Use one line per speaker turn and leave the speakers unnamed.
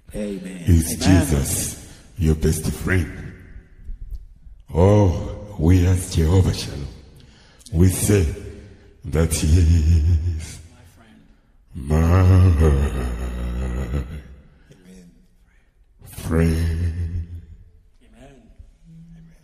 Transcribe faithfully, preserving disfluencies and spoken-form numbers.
Amen.
Is
Amen.
Jesus your best friend? Oh, we as Jehovah Shalom, we say that he is my friend.